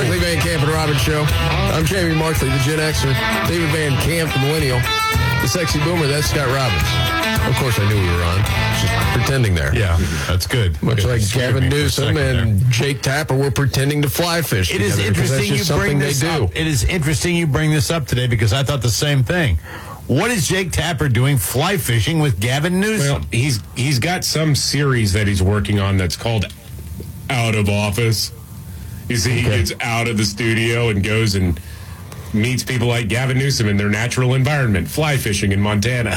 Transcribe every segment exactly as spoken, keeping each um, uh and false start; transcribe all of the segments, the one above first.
Markley, Van Camp, and Robbins Show. I'm Jamie Markley, the Gen Xer. David Van Camp, the Millennial. The Sexy Boomer, that's Scott Robbins. Of course, I knew we were on. Just pretending there. Yeah, that's good. Much good. like Scared Gavin me Newsom and there. Jake Tapper were pretending to fly fish. It is interesting you bring this up. It is interesting you bring this up today because I thought the same thing. What is Jake Tapper doing fly fishing with Gavin Newsom? Well, he's he's got some series that he's working on that's called Out of Office. You see, he gets out of the studio and goes and meets people like Gavin Newsom in their natural environment, fly fishing in Montana.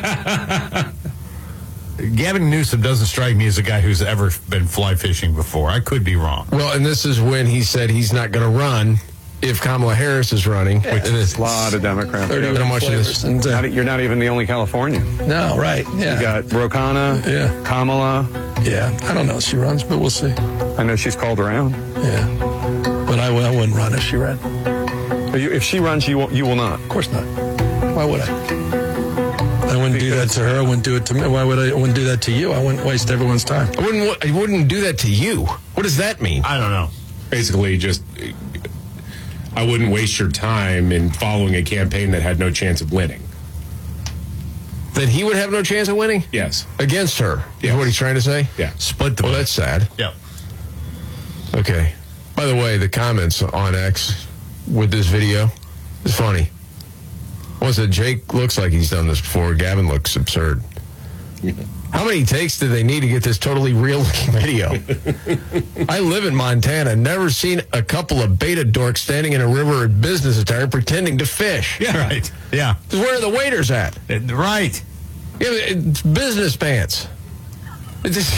Gavin Newsom doesn't strike me as a guy who's ever been fly fishing before. I could be wrong. Well, and this is when he said he's not going to run if Kamala Harris is running. Yeah, which is a lot of Democrats. Not much of this. And, uh, you're not even the only Californian. No, right. Yeah. You got Ro Khanna, yeah. Kamala. Yeah, I don't know if she runs, but we'll see. I know she's called around. Yeah, but I, I wouldn't run if she ran. If she runs, you will, you will not. Of course not. Why would I? I wouldn't do that to her. I wouldn't do it to me. Why would I? I wouldn't do that to you. I wouldn't waste everyone's time. I wouldn't. I wouldn't do that to you. What does that mean? I don't know. Basically, just I wouldn't waste your time in following a campaign that had no chance of winning. That he would have no chance of winning? Yes. Against her? Yes. Is what he's trying to say? Yeah. Split the Well, vote. that's sad. Yeah. Okay. By the way, the comments on X with this video is funny. One said, Jake looks like he's done this before. Gavin looks absurd. How many takes do they need to get this totally real-looking video? I live in Montana. Never seen a couple of beta dorks standing in a river in business attire pretending to fish. Yeah, right. Yeah. Where are the waiters at? Uh, right. Yeah, it's business pants. It's just,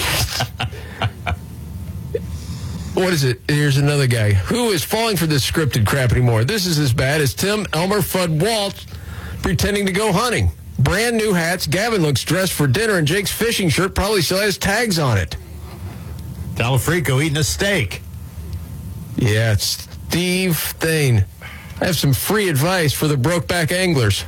what is it? Here's another guy. Who is falling for this scripted crap anymore? This is as bad as Tim Elmer Fudd Waltz pretending to go hunting. Brand new hats. Gavin looks dressed for dinner, and Jake's fishing shirt probably still has tags on it. Talafrico eating a steak. Yeah, it's Steve Thane. I have some free advice for the Brokeback anglers.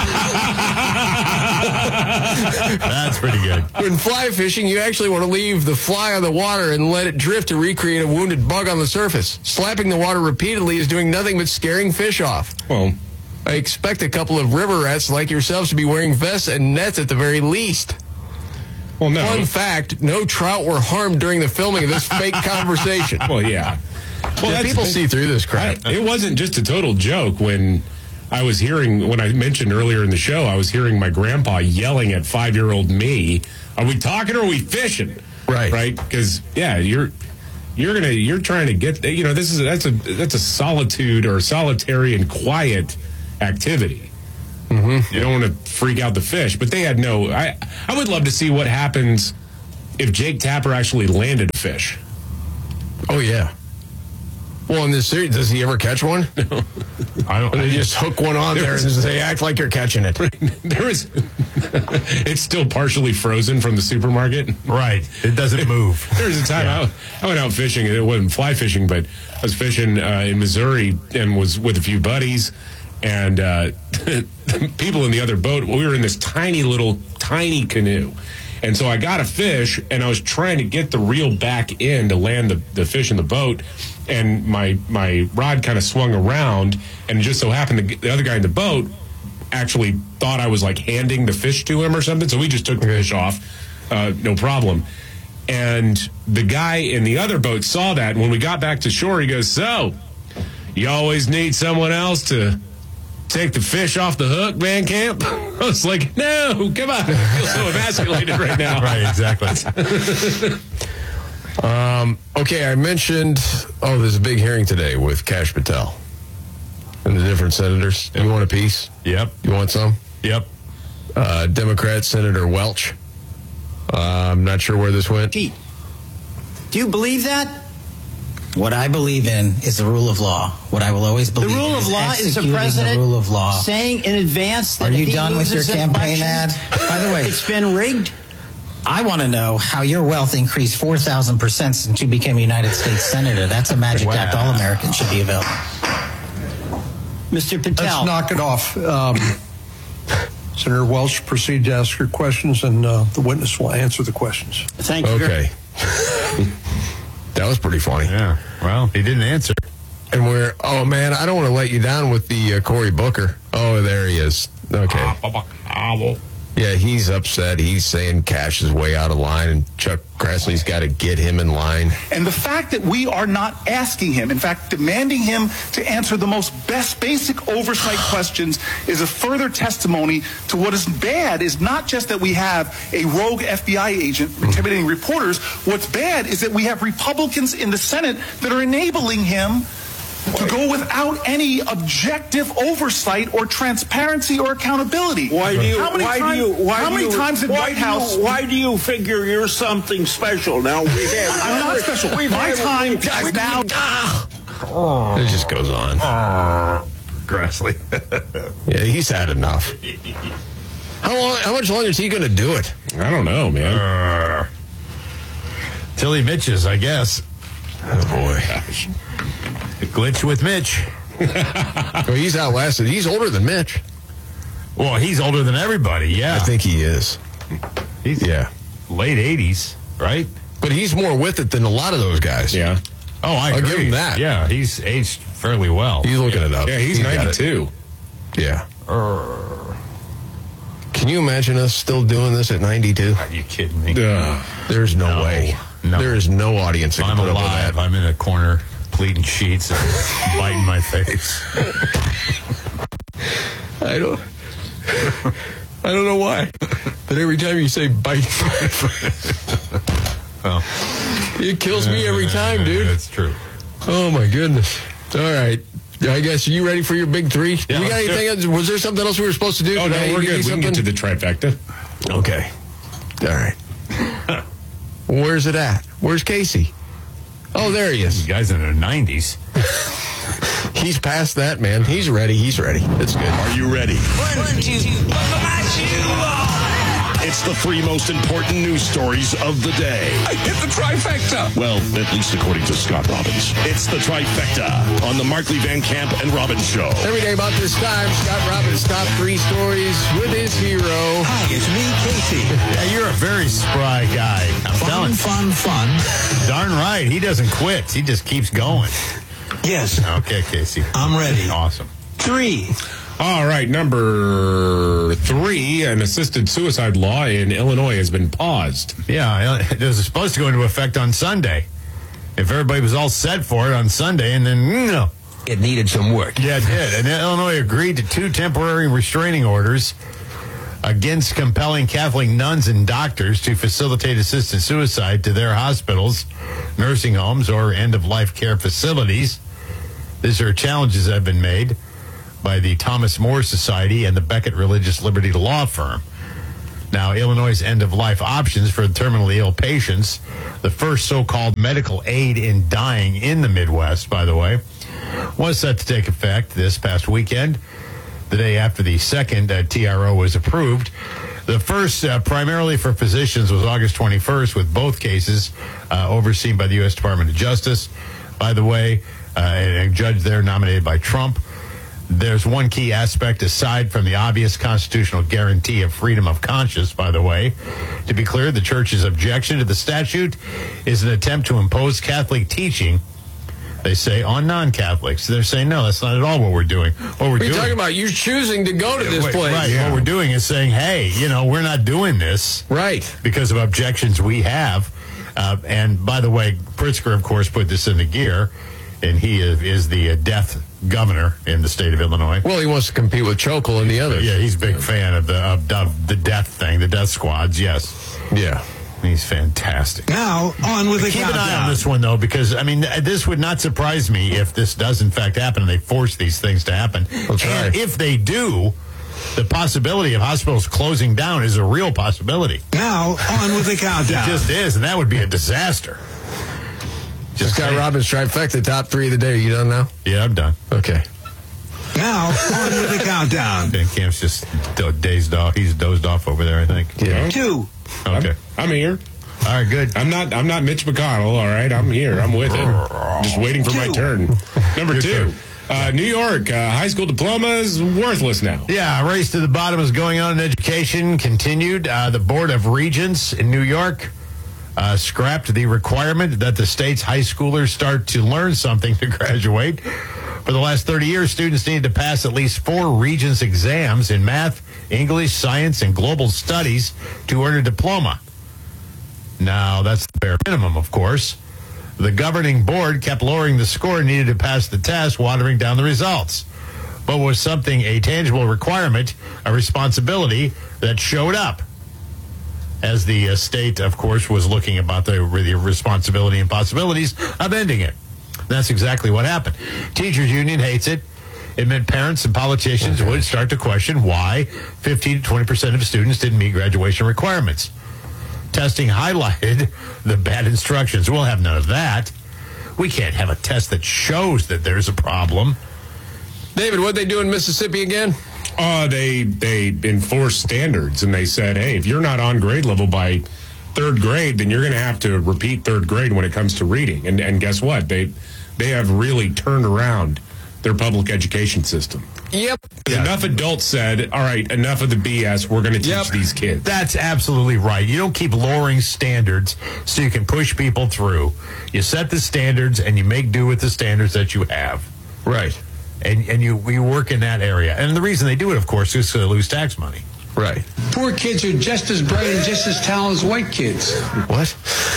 That's pretty good. When fly fishing, you actually want to leave the fly on the water and let it drift to recreate a wounded bug on the surface. Slapping the water repeatedly is doing nothing but scaring fish off. Well, I expect a couple of river rats like yourselves to be wearing vests and nets at the very least. well, no. Fun fact, no trout were harmed during the filming of this fake conversation. Well, yeah. Well, Yeah, that's- people see through this crap. I, it wasn't just a total joke when I was hearing, when I mentioned earlier in the show, I was hearing my grandpa yelling at five-year-old me, are we talking or are we fishing? Right. Right? Because, yeah, you're you're gonna you're trying to get, you know, this is that's a that's a solitude or solitary and quiet activity. Mm-hmm. You don't want to freak out the fish. But they had no, I, I would love to see what happens if Jake Tapper actually landed a fish. Oh, yeah. Well, in this series, does he ever catch one? No. I don't. Or they just hook one on there and they act like you're catching it. There is, it's still partially frozen from the supermarket. Right. It doesn't move. There was a time Yeah. I, I went out fishing, and it wasn't fly fishing, but I was fishing uh, in Missouri and was with a few buddies, and uh, people in the other boat. We were in this tiny little, tiny canoe. And so I got a fish, and I was trying to get the reel back in to land the, the fish in the boat, and my my rod kind of swung around, and it just so happened the, the other guy in the boat actually thought I was like handing the fish to him or something, so we just took the fish off, uh, no problem. And the guy in the other boat saw that, and when we got back to shore, he goes, so, you always need someone else to take the fish off the hook, Van Camp? I was like, no, come on. I feel so emasculated right now. Right, exactly. um, okay, I mentioned, oh, there's a big hearing today with Kash Patel and the different senators. You want a piece? Yep. You want some? Yep. Uh, Democrat Senator Welch. Uh, I'm not sure where this went. Pete, do you believe that? What I believe in is the rule of law. What I will always believe The rule in of law is the executing president the rule of law. saying in advance that Are if you he done with your loses an campaign election, ad? By the way, it's been rigged. I want to know how your wealth increased four thousand percent since you became a United States Senator. That's a magic Wow. act all Americans should be available. Mister Patel. Let's knock it off. Um, Senator Welch, proceed to ask your questions, and uh, the witness will answer the questions. Thank you. Okay. That was pretty funny. Yeah. Well, he didn't answer. And we're, oh, man, I don't want to let you down with the uh, Cory Booker. Oh, there he is. Okay. Yeah, he's upset. He's saying Cash is way out of line, and Chuck Grassley's got to get him in line. And the fact that we are not asking him, in fact, demanding him to answer the most best basic oversight questions is a further testimony to what is bad is not just that we have a rogue F B I agent intimidating reporters. What's bad is that we have Republicans in the Senate that are enabling him to go without any objective oversight or transparency or accountability. Why do you? How many, why time, do you? Why how do many you, times did why White do House? You, why do you figure you're something special? Now we have. I'm not special. We've My had- time we've- is we've- now. Ah. It just goes on. Grassley. Yeah, he's had enough. How long? How much longer is he going to do it? I don't know, man. Uh, till he Mitches, I guess. Oh, boy. A glitch with Mitch. Well, he's outlasted. He's older than Mitch. Well, he's older than everybody, yeah. I think he is. He's Yeah. late eighties, right? But he's more with it than a lot of those guys. Yeah. Oh, I I'll agree. give him that. Yeah, he's aged fairly well. He's looking it up. Yeah, he's got it. ninety-two. Yeah. Can you imagine us still doing this at ninety-two? Are you kidding me? Ugh. There's no, No. way. No. There is no audience that I'm can put alive. up with I'm in a corner pleading sheets and biting my face. that. I don't. I don't know why. But every time you say bite, Well, it kills me every time, dude. That's true. Oh my goodness. All right. I guess you ready for your big three? Yeah, we got let's do anything else? Was there something else we were supposed to do? Oh, Did no, I we're give you good. We can get to something? the trifecta. Okay. All right. Where's it at? Where's Casey? Oh, there he is. You guys in their nineties. He's past that, man. He's ready. He's ready. It's good. Are you ready? It's the three most important news stories of the day. I hit the trifecta. Well, at least according to Scott Robbins. It's the trifecta on the Markley Van Camp and Robbins Show. Every day about this time, Scott Robbins' top three stories with his hero. Hi, it's me, Casey. Yeah, you're a very spry guy. I'm Fun, telling you. fun, fun. Darn right. He doesn't quit. He just keeps going. Yes, Okay, Casey. I'm ready. Awesome. Three. All right, number three, an assisted suicide law in Illinois has been paused. Yeah, it was supposed to go into effect on Sunday. If everybody was all set for it on Sunday, and then, no. It needed some work. Yeah, it did. And Illinois agreed to two temporary restraining orders against compelling Catholic nuns and doctors to facilitate assisted suicide to their hospitals, nursing homes, or end-of-life care facilities. These are challenges that have been made by the Thomas More Society and the Beckett Religious Liberty Law Firm. Now, Illinois' end-of-life options for terminally ill patients, the first so-called medical aid in dying in the Midwest, by the way, was set to take effect this past weekend, the day after the second uh, T R O was approved. The first, uh, primarily for physicians, was August twenty-first, with both cases uh, overseen by the U S Department of Justice. By the way, uh, a judge there nominated by Trump. There's one key aspect aside from the obvious constitutional guarantee of freedom of conscience, by the way. To be clear, the church's objection to the statute is an attempt to impose Catholic teaching, they say, on non-Catholics. They're saying, no, that's not at all what we're doing. What we're What are doing, you talking about? You're choosing to go to this Wait, place. Right. What we're doing is saying, hey, you know, we're not doing this. Right. Because of objections we have. Uh, and by the way, Pritzker, of course, put this into gear, and he is, is the uh, death governor in the state of Illinois. Well, he wants to compete with Chokel and the others. Yeah, he's a big fan of the of, of the death thing, the death squads. Yes. Yeah. He's fantastic. Now, on with the Keep an eye countdown. on this one, though, because, I mean, this would not surprise me if this does, in fact, happen and they force these things to happen. That's and right. if they do, the possibility of hospitals closing down is a real possibility. Now, on with the It countdown. just is, and that would be a disaster. Just got saying. Robbins trifecta, top three of the day. Are you done now? Yeah, I'm done. Okay. Now, on with the countdown. Ben Camp's just do- dazed off. He's dozed off over there, I think. Yeah. Two. Okay. I'm here. All right, good. I'm not. I'm not Mitch McConnell. All right, I'm here. I'm with it. Just waiting for my Two. turn. Number Your two, turn. uh, New York uh, high school diploma is worthless now. Yeah, a race to the bottom is going on in education. Continued. Uh, the Board of Regents in New York uh, scrapped the requirement that the state's high schoolers start to learn something to graduate. For the last thirty years, students needed to pass at least four Regents exams in math, English, science, and global studies to earn a diploma. Now, that's the bare minimum, of course. The governing board kept lowering the score needed to pass the test, watering down the results. But was something a tangible requirement, a responsibility that showed up? As the uh, state, of course, was looking about the, the responsibility and possibilities of ending it. That's exactly what happened. Teachers Union hates it. It meant parents and politicians would start to question why fifteen to twenty percent of students didn't meet graduation requirements. Testing highlighted the bad instructions. We'll have none of that. We can't have a test that shows that there's a problem. David, what'd they do in Mississippi again? Uh, they they enforced standards, and they said, hey, if you're not on grade level by third grade, then you're going to have to repeat third grade when it comes to reading. And and guess what? They they have really turned around their public education system. Yep. Yeah. Enough adults said, all right, enough of the B S. We're going to teach Yep. these kids. That's absolutely right. You don't keep lowering standards so you can push people through. You set the standards and you make do with the standards that you have. Right. And and you, you work in that area. And the reason they do it, of course, is to lose tax money. Right. Poor kids are just as bright and just as talented as white kids. What?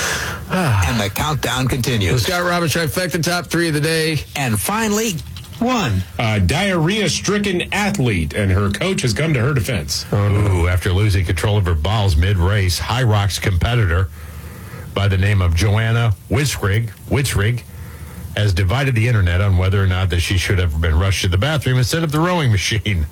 And the countdown continues. Scott Robbins trifecta, top three of the day. And finally, one. A diarrhea-stricken athlete, and her coach has come to her defense. Ooh, after losing control of her bowels mid-race, High Rocks competitor by the name of Joanna Witzrig, Witzrig has divided the internet on whether or not that she should have been rushed to the bathroom instead of the rowing machine.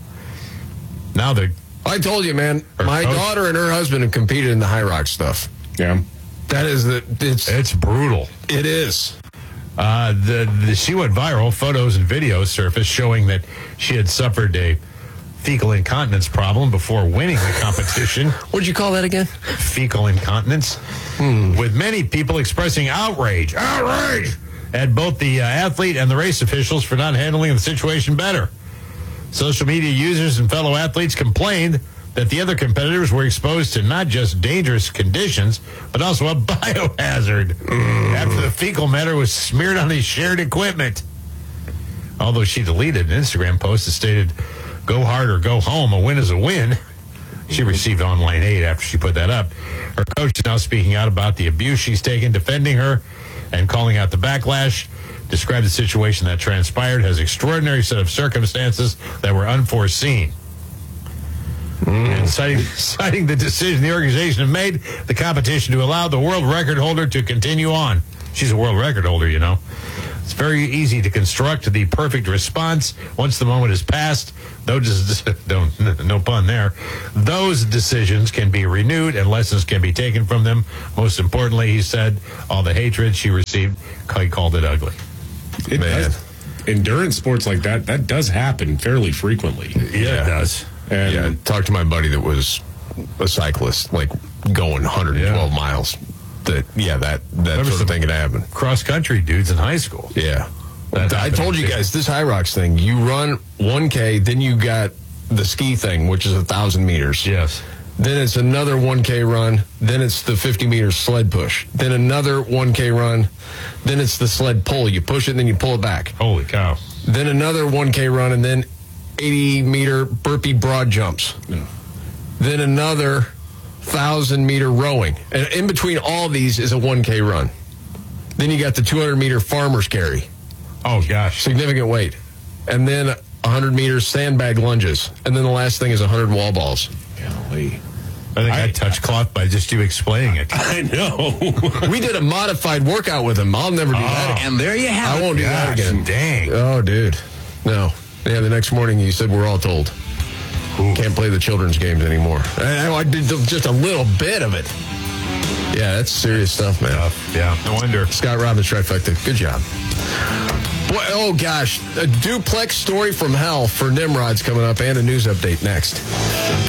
Now the I told you, man. Her My coach- daughter and her husband have competed in the high rock stuff. Yeah. That is the it's it's brutal. It is. Uh, the, the she went viral. Photos and videos surfaced showing that she had suffered a fecal incontinence problem before winning the competition. What'd you call that again? Fecal incontinence. Hmm. With many people expressing outrage, outrage at both the uh, athlete and the race officials for not handling the situation better. Social media users and fellow athletes complained that the other competitors were exposed to not just dangerous conditions, but also a biohazard mm. after the fecal matter was smeared on the shared equipment. Although she deleted an Instagram post that stated, "Go hard or go home, a win is a win." She received online aid after she put that up. Her coach is now speaking out about the abuse she's taken, defending her and calling out the backlash. Described the situation that transpired as extraordinary set of circumstances that were unforeseen. Mm. And citing, citing the decision the organization have made, the competition to allow the world record holder to continue on. She's a world record holder, you know. It's very easy to construct the perfect response once the moment has passed. Those, don't, no pun there. Those decisions can be renewed and lessons can be taken from them. Most importantly, he said, all the hatred she received, he called it ugly. It Man. does. Endurance sports like that, that does happen fairly frequently. Yeah, it does. And yeah, talked to my buddy that was a cyclist, like going one hundred twelve Yeah. miles. That yeah, that that was sort some of thing could happen. Cross country dudes in high school. Yeah, That I happened told you too. guys this High Rocks thing. You run one K, then you got the ski thing, which is a thousand meters. Yes. Then it's another one K run. Then it's the fifty meter sled push. Then another one K run. Then it's the sled pull. You push it, and then you pull it back. Holy cow. Then another one K run, and then eighty meter burpee broad jumps. Yeah. Then another thousand meter rowing. And in between all these is a one K run. Then you got the two hundred meter farmer's carry. Oh, gosh. Significant weight. And then one hundred meters sandbag lunges. And then the last thing is one hundred wall balls. golly. I think I, I- touched cloth by just you explaining it. I know. We did a modified workout with him. I'll never do that again. And there you have I it. won't do that Gosh, again. dang. Oh, dude. No. Yeah, the next morning he said we're all told. Can't play the children's games anymore. I, I did just a little bit of it. Yeah, that's serious stuff, man. Yeah, no wonder. Scott Robbins trifecta. Good job. Boy, oh, gosh. A duplex story from hell for Nimrod's coming up and a news update next.